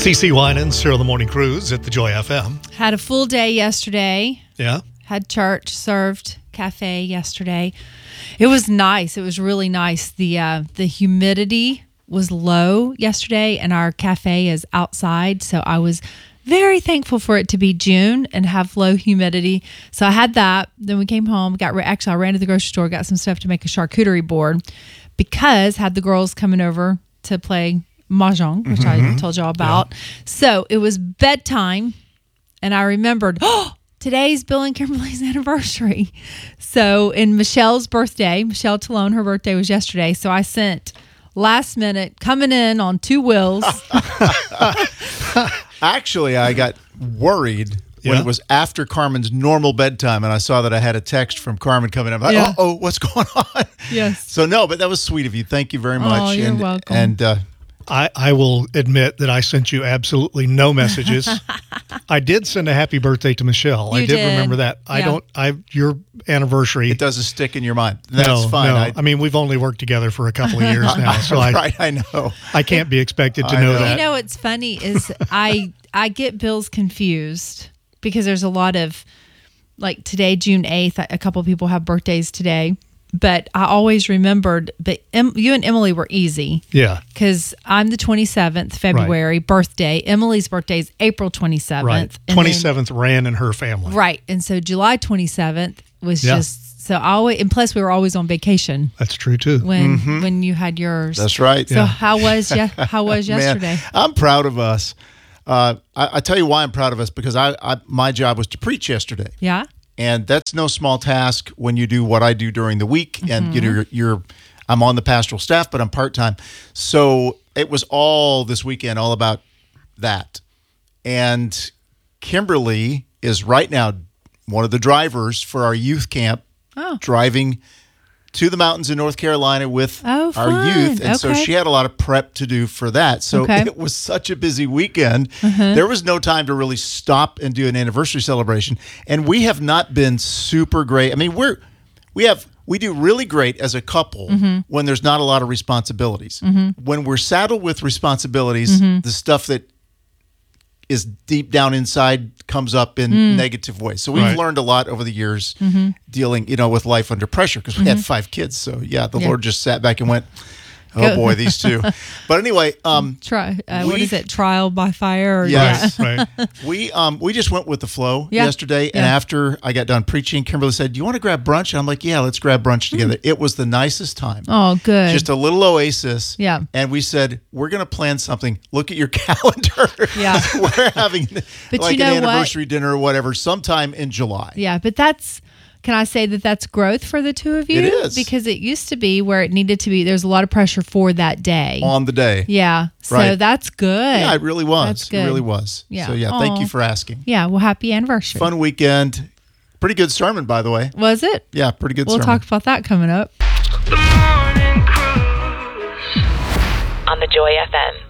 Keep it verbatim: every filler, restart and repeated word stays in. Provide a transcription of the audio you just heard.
C C Winans, Cyril the Morning Cruise at the Joy F M. Had a full day yesterday. Yeah. Had church, served cafe yesterday. It was nice. It was really nice. The uh, the humidity was low yesterday, and our cafe is outside, so I was very thankful for it to be June and have low humidity. So I had that. Then we came home. Got re- actually, I ran to the grocery store, got some stuff to make a charcuterie board because had the girls coming over to play mahjong, which mm-hmm. I told y'all about. Yeah. So it was bedtime, and I remembered, oh, today's Bill and Kimberly's anniversary. So in Michelle's birthday, Michelle Talone, her birthday was yesterday. So I sent last minute coming in on two wheels. Actually, I got worried when yeah. it was after Carmen's normal bedtime, and I saw that I had a text from Carmen coming up. Yeah. Oh, what's going on? Yes. So no, but that was sweet of you. Thank you very much. Oh, you're and, welcome. And uh, I, I will admit that I sent you absolutely no messages. I did send a happy birthday to Michelle. You I did, did remember that. I yeah. don't. I your anniversary. It doesn't stick in your mind. That's no, fine. No. I, I mean, we've only worked together for a couple of years now, so I right. I know. I can't be expected to I know, know. that. You know what's funny is I I get bills confused because there's a lot of, like today, June eighth, a couple people have birthdays today. But I always remembered, but em, you and Emily were easy. Yeah. Because I'm the twenty-seventh, February, right. birthday. Emily's birthday is April twenty-seventh. Right. twenty-seventh then, ran in her family. Right. And so July twenty-seventh was yeah. just, so I always, and plus we were always on vacation. That's true too. When mm-hmm. when you had yours. That's right. So yeah. how was ye- how was yesterday? Man, I'm proud of us. Uh, I, I tell you why I'm proud of us, because I, I my job was to preach yesterday. Yeah. And that's no small task when you do what I do during the week. Mm-hmm. And you know, you're, you're, I'm on the pastoral staff, but I'm part-time. So it was all this weekend, all about that. And Kimberly is right now one of the drivers for our youth camp, oh. driving to the mountains in North Carolina with oh, our fun. youth. And okay. so she had a lot of prep to do for that. So okay. it was such a busy weekend. Uh-huh. There was no time to really stop and do an anniversary celebration. And we have not been super great. I mean, we're, we have, we do really great as a couple mm-hmm. when there's not a lot of responsibilities. Mm-hmm. When we're saddled with responsibilities, mm-hmm. the stuff that is deep down inside comes up in mm. negative ways. So we've right. learned a lot over the years mm-hmm. dealing, you know, with life under pressure, because we mm-hmm. had five kids. So yeah, the yeah. Lord just sat back and went, oh Go. boy, these two. But anyway, um, Try, uh, we, what is it? Trial by fire? Or yes, yeah. right. we um we just went with the flow yeah. yesterday, yeah. and after I got done preaching, Kimberly said, "Do you want to grab brunch?" And I'm like, "Yeah, let's grab brunch together." Mm. It was the nicest time. Oh, good. Just a little oasis. Yeah. And we said, we're going to plan something. Look at your calendar. Yeah. We're having but like you know an anniversary what? dinner or whatever sometime in July. Yeah, but that's, can I say that that's growth for the two of you? It is. Because it used to be where it needed to be, there's a lot of pressure for that day. On the day. Yeah. So Right. that's good. Yeah, it really was. That's good. It really was. Yeah. So yeah, Aw. thank you for asking. Yeah, well, happy anniversary. Fun weekend. Pretty good sermon, by the way. Was it? Yeah, pretty good We'll sermon. talk about that coming up. The Morning Cruise on the Joy F M.